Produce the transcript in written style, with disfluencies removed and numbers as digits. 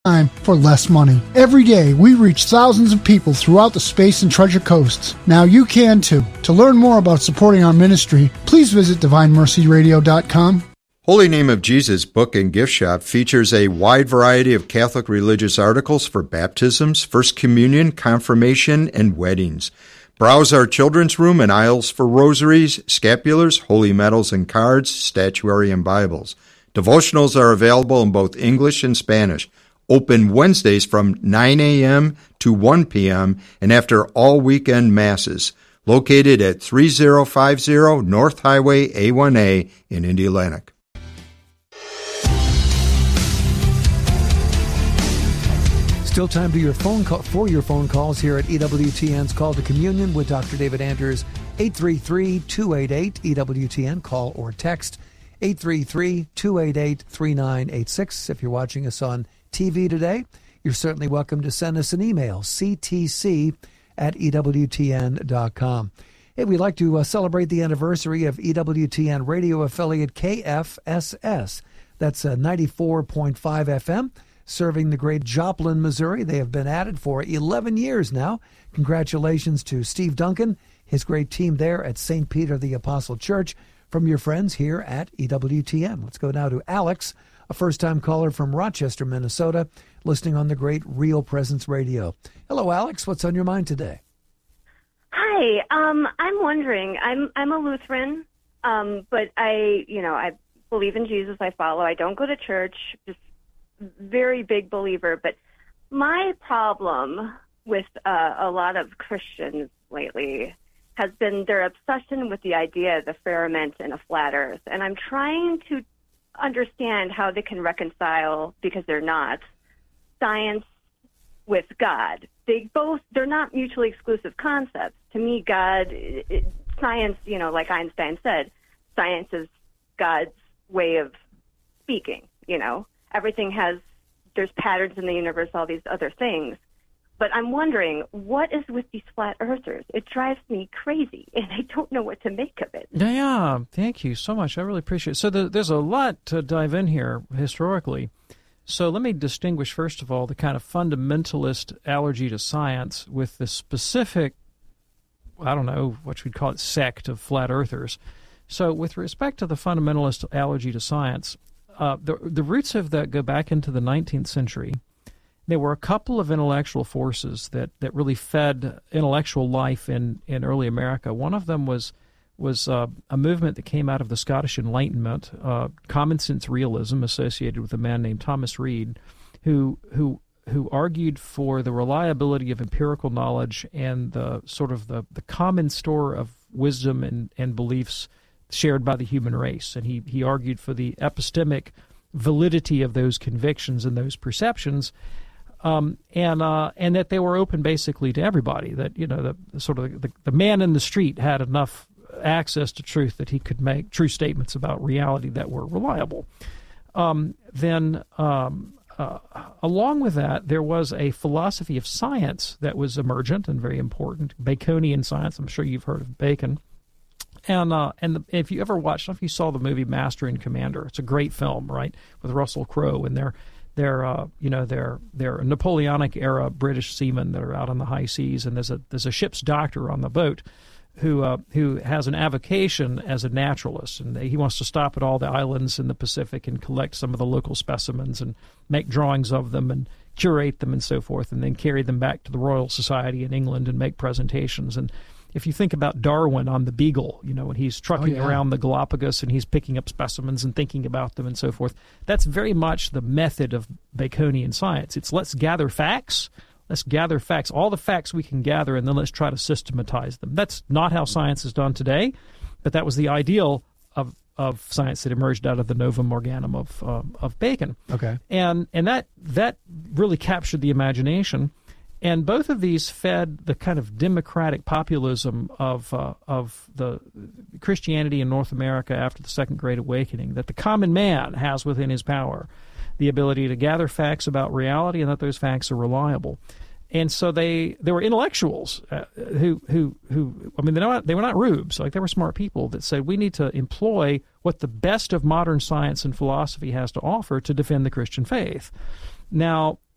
time for less money. Every day, we reach thousands of people throughout the Space and Treasure Coasts. Now you can too. To learn more about supporting our ministry, please visit DivineMercyRadio.com. Holy Name of Jesus Book and Gift Shop features a wide variety of Catholic religious articles for baptisms, First Communion, confirmation, and weddings. Browse our children's room and aisles for rosaries, scapulars, holy medals and cards, statuary, and Bibles. Devotionals are available in both English and Spanish. Open Wednesdays from 9 a.m. to 1 p.m. and after all weekend masses. Located at 3050 North Highway A1A in Indianapolis. Still time to your phone call for your phone calls here at EWTN's Call to Communion with Dr. David Anders. 833-288 EWTN. Call or text 833-288-3986. If you're watching us on TV today, you're certainly welcome to send us an email, ctc@ewtn.com. Hey, we'd like to celebrate the anniversary of EWTN radio affiliate KFSS. That's 94.5 FM. Serving the great Joplin, Missouri. They have been at it for 11 years now. Congratulations to Steve Duncan, his great team there at St. Peter the Apostle Church, from your friends here at EWTN. Let's go now to Alex, a first-time caller from Rochester, Minnesota, listening on the great Real Presence Radio. Hello, Alex. What's on your mind today? Hi. I'm wondering. I'm a Lutheran, but I believe in Jesus. I follow. I don't go to church. Just very big believer, but my problem with a lot of Christians lately has been their obsession with the idea of the firmament and a flat earth. And I'm trying to understand how they can reconcile, because they're not, science with God. They're not mutually exclusive concepts. To me, science, like Einstein said, science is God's way of speaking, there's patterns in the universe, all these other things. But I'm wondering, what is with these flat earthers? It drives me crazy, and I don't know what to make of it. Yeah, thank you so much. I really appreciate it. So there's a lot to dive in here historically. So let me distinguish, first of all, the kind of fundamentalist allergy to science with the specific, I don't know, what we'd call it, sect of flat earthers. So with respect to the fundamentalist allergy to science, the roots of that go back into the 19th century. There were a couple of intellectual forces that really fed intellectual life in early America. One of them was a movement that came out of the Scottish Enlightenment, common sense realism, associated with a man named Thomas Reid, who argued for the reliability of empirical knowledge and the sort of the common store of wisdom and beliefs shared by the human race. And he argued for the epistemic validity of those convictions and those perceptions, and that they were open basically to everybody, that the man in the street had enough access to truth that he could make true statements about reality that were reliable. Along with that, there was a philosophy of science that was emergent and very important, Baconian science. I'm sure you've heard of Bacon. If you ever watched, I don't know if you saw the movie Master and Commander. It's a great film, right, with Russell Crowe, and they're Napoleonic era British seamen that are out on the high seas, and there's a ship's doctor on the boat who has an avocation as a naturalist, and he wants to stop at all the islands in the Pacific and collect some of the local specimens and make drawings of them and curate them and so forth, and then carry them back to the Royal Society in England and make presentations. And if you think about Darwin on the Beagle, when he's trucking around the Galapagos and he's picking up specimens and thinking about them and so forth, that's very much the method of Baconian science. It's let's gather facts, all the facts we can gather, and then let's try to systematize them. That's not how science is done today, but that was the ideal of science that emerged out of the Novum Organum of Bacon. Okay. And that really captured the imagination. And both of these fed the kind of democratic populism of the Christianity in North America after the Second Great Awakening, that the common man has within his power the ability to gather facts about reality and that those facts are reliable. And so there were intellectuals who I mean, they were not rubes, like they were smart people that said we need to employ what the best of modern science and philosophy has to offer to defend the Christian faith. Now,